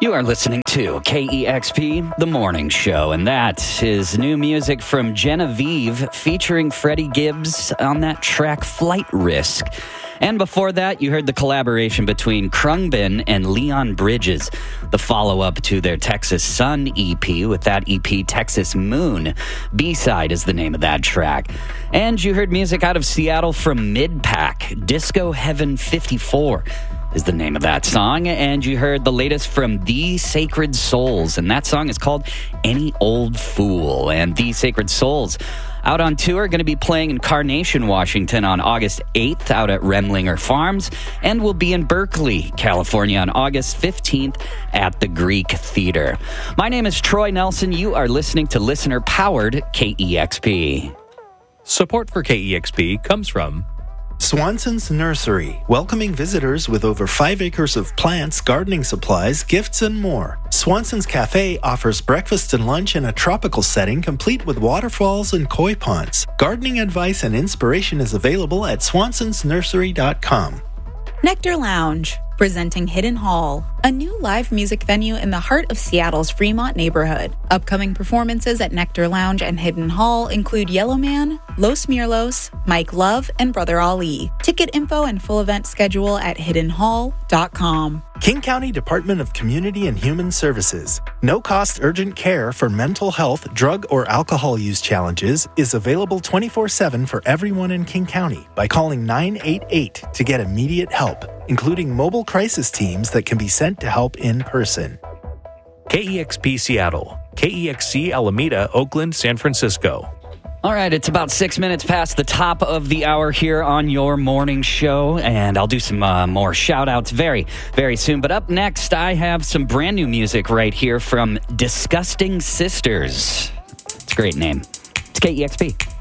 You are listening to KEXP, The Morning Show, and that is new music from Genevieve featuring Freddie Gibbs on that track Flight Risk. And before that, you heard the collaboration between Khruangbin and Leon Bridges, the follow-up to their Texas Sun EP with that EP Texas Moon. B-side is the name of that track. And you heard music out of Seattle from Midpack, Disco Heaven 54. Is the name of that song, and you heard the latest from The Sacred Souls, and that song is called Any Old Fool. And The Sacred Souls, out on tour, going to be playing in Carnation, Washington on August 8th out at Remlinger Farms, and will be in Berkeley, California on August 15th at the Greek Theater. My name is Troy Nelson. You are listening to listener-powered KEXP. Support for KEXP comes from Swanson's Nursery, welcoming visitors with over 5 acres of plants, gardening supplies, gifts, and more. Swanson's Cafe offers breakfast and lunch in a tropical setting complete with waterfalls and koi ponds. Gardening advice and inspiration is available at swansonsnursery.com. Nectar Lounge, presenting Hidden Hall, a new live music venue in the heart of Seattle's Fremont neighborhood. Upcoming performances at Nectar Lounge and Hidden Hall include Yellowman, Los Mirlos, Mike Love, and Brother Ali. Ticket info and full event schedule at hiddenhall.com. King County Department of Community and Human Services. No-cost urgent care for mental health, drug, or alcohol use challenges is available 24/7 for everyone in King County by calling 988 to get immediate help, including mobile crisis teams that can be sent to help in person. KEXP Seattle, KEXC Alameda, Oakland, San Francisco. All right, it's about 6 minutes past the top of the hour here on your morning show, and I'll do some more shout-outs very, very soon. But up next, I have some brand new music right here from Disgusting Sisters. It's a great name. It's KEXP.